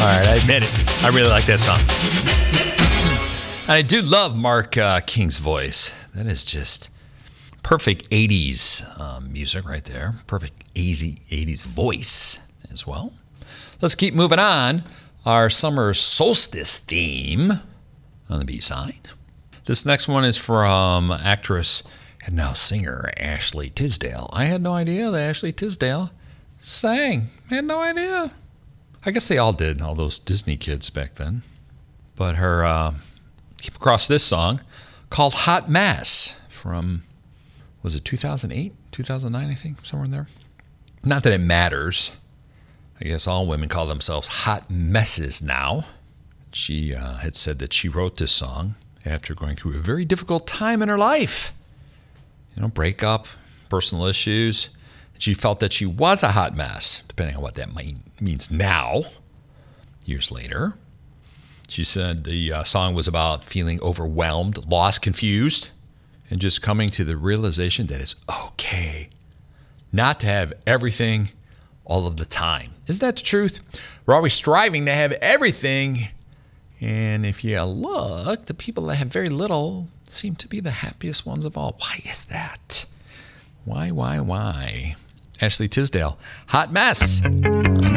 right, I admit it. I really like that song. And I do love Mark King's voice. That is just perfect 80s music right there. Perfect 80s voice as well. Let's keep moving on. Our summer solstice theme on the B-side. This next one is from actress and now singer Ashley Tisdale. I had no idea that Ashley Tisdale sang. I had no idea. I guess they all did, all those Disney kids back then. But her, came across this song called Hot Mess from, was it 2008, 2009, I think, somewhere in there. Not that it matters. I guess all women call themselves hot messes now. She had said that she wrote this song after going through a very difficult time in her life. You know, breakup, personal issues. She felt that she was a hot mess, depending on what that means now, years later. She said the song was about feeling overwhelmed, lost, confused, and just coming to the realization that it's okay not to have everything all of the time. Isn't that the truth? We're always striving to have everything. And if you look, the people that have very little seem to be the happiest ones of all. Why is that? Why? Ashley Tisdale, Hot Mess on